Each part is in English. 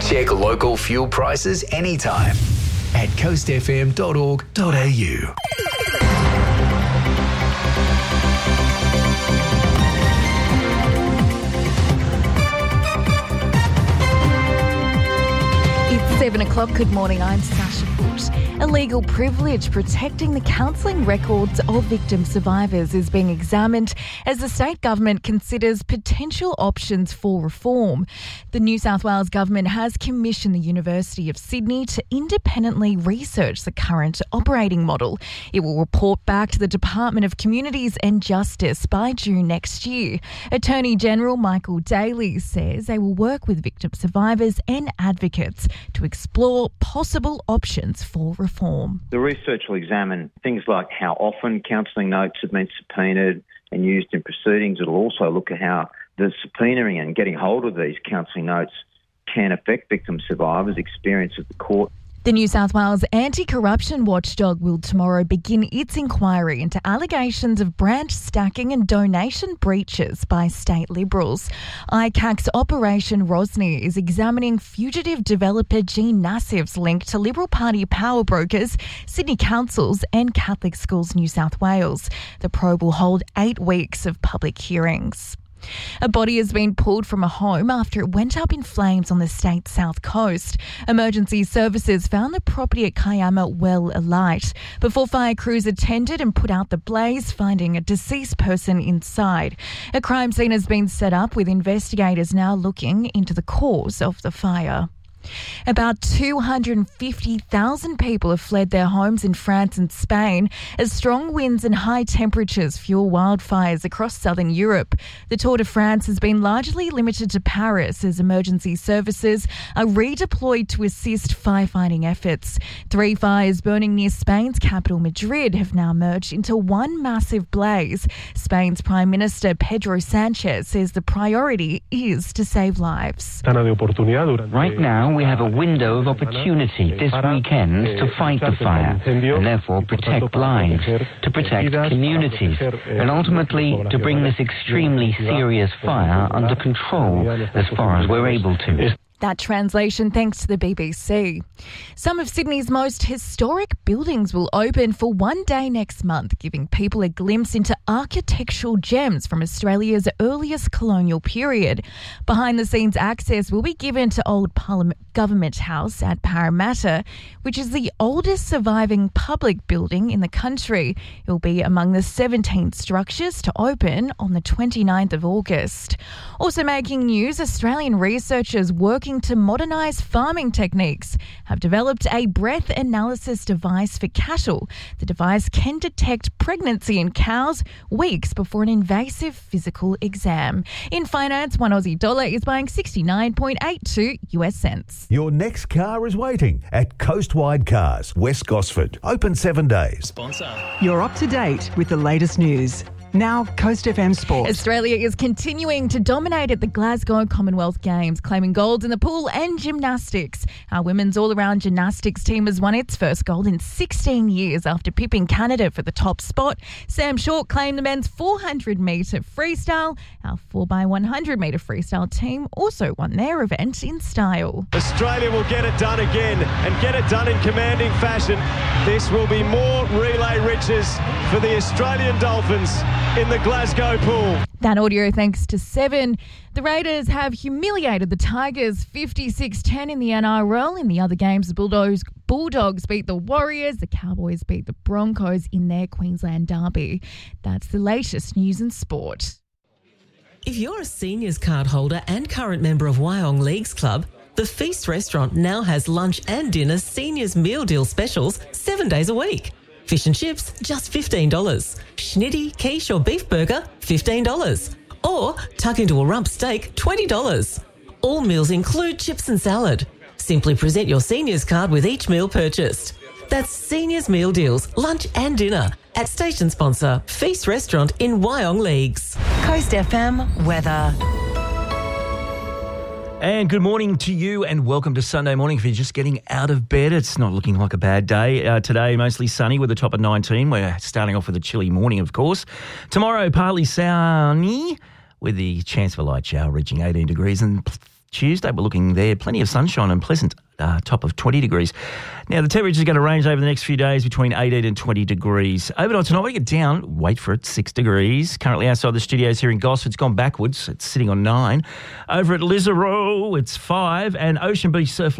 Check local fuel prices anytime at coastfm.org.au. It's 7 o'clock. Good morning. I'm Sasha Foot. A legal privilege protecting the counselling records of victim survivors is being examined as the state government considers potential options for reform. The New South Wales government has commissioned the University of Sydney to independently research the current operating model. It will report back to the Department of Communities and Justice by June next year. Attorney General Michael Daly says they will work with victim survivors and advocates to explore possible options for reform. The research will examine things like how often counselling notes have been subpoenaed and used in proceedings. It will also look at how the subpoenaing and getting hold of these counselling notes can affect victim survivors' experience of the court. The New South Wales Anti-Corruption Watchdog will tomorrow begin its inquiry into allegations of branch stacking and donation breaches by state Liberals. ICAC's Operation Rosny is examining fugitive developer Gene Nassif's link to Liberal Party power brokers, Sydney councils and Catholic Schools New South Wales. The probe will hold 8 weeks of public hearings. A body has been pulled from a home after it went up in flames on the state's south coast. Emergency services found the property at Kiama well alight before fire crews attended and put out the blaze, finding a deceased person inside. A crime scene has been set up with investigators now looking into the cause of the fire. About 250,000 people have fled their homes in France and Spain as strong winds and high temperatures fuel wildfires across southern Europe. The Tour de France has been largely limited to Paris as emergency services are redeployed to assist firefighting efforts. 3 fires burning near Spain's capital, Madrid, have now merged into one massive blaze. Spain's Prime Minister Pedro Sanchez says the priority is to save lives. Right now, we have a window of opportunity this weekend to fight the fire and therefore protect lives, to protect communities, and ultimately to bring this extremely serious fire under control as far as we're able to. That translation thanks to the BBC. Some of Sydney's most historic buildings will open for one day next month, giving people a glimpse into architectural gems from Australia's earliest colonial period. Behind-the-scenes access will be given to Old Parliament Government House at Parramatta, which is the oldest surviving public building in the country. It will be among the 17 structures to open on the 29th of August. Also making news, Australian researchers working to modernise farming techniques have developed a breath analysis device for cattle. The device can detect pregnancy in cows weeks before an invasive physical exam. In finance, one Aussie dollar is buying 69.82 US cents. Your next car is waiting at Coastwide Cars, West Gosford. Open 7 days. Sponsor. You're up to date with the latest news. Now, Coast FM Sports. Australia is continuing to dominate at the Glasgow Commonwealth Games, claiming gold in the pool and gymnastics. Our women's all-around gymnastics team has won its first gold in 16 years after pipping Canada for the top spot. Sam Short claimed the men's 400-metre freestyle. Our 4x100-metre freestyle team also won their event in style. Australia will get it done again and get it done in commanding fashion. This will be more relay riches for the Australian Dolphins in the Glasgow pool. That audio thanks to Seven. The Raiders have humiliated the Tigers 56-10 in the NRL. In the other games, the Bulldogs beat the Warriors. The Cowboys beat the Broncos in their Queensland derby. That's the latest news in sport. If you're a seniors card holder and current member of Wyong Leagues Club, the Feast Restaurant now has lunch and dinner seniors meal deal specials 7 days a week. Fish and chips, just $15. Schnitty, quiche or beef burger, $15. Or tuck into a rump steak, $20. All meals include chips and salad. Simply present your seniors card with each meal purchased. That's seniors meal deals, lunch and dinner at station sponsor Feast Restaurant in Wyong Leagues. Coast FM weather. And good morning to you and welcome to Sunday morning. If you're just getting out of bed, it's not looking like a bad day. Today, mostly sunny with a top of 19. We're starting off with a chilly morning, of course. Tomorrow, partly sunny with the chance of a light shower reaching 18 degrees and Tuesday we're looking there. Plenty of sunshine and pleasant top of 20 degrees. Now, the temperature is going to range over the next few days between 18 and 20 degrees. Overnight tonight, we get down, wait for it, 6 degrees. Currently outside the studios here in Gosford, it's gone backwards. It's sitting on 9. Over at Lisaro, it's 5. And Ocean Beach Surf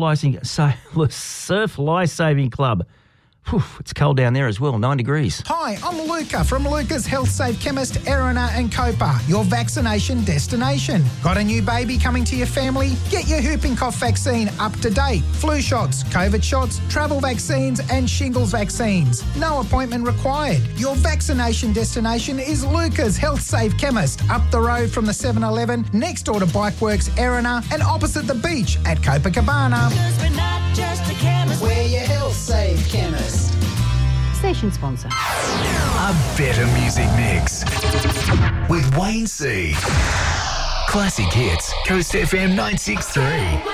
Life Saving Club. Whew, it's cold down there as well, 9 degrees. Hi, I'm Luca from Luca's Health Safe Chemist, Erina and Copa, your vaccination destination. Got a new baby coming to your family? Get your whooping cough vaccine up to date. Flu shots, COVID shots, travel vaccines and shingles vaccines. No appointment required. Your vaccination destination is Luca's Health Safe Chemist, up the road from the 7-Eleven, next door to Bikeworks, Erina, and opposite the beach at Copacabana. Because we're not just a chemist, we're your Health Safe Chemist. Station sponsor. A better music mix with Wayne C. Classic hits, Coast FM 963.